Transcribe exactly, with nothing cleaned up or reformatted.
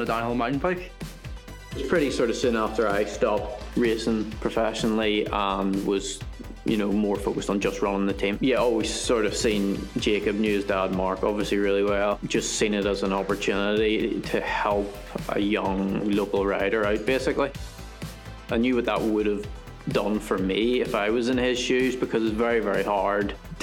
a downhill mountain bike. It was pretty sort of soon after I stopped racing professionally and was, you know, more focused on just running the team. Yeah, always sort of seen Jacob, knew his dad Mark obviously really well, just seen it as an opportunity to help a young local rider out basically. I knew what that would have done for me if I was in his shoes, because it's very, very hard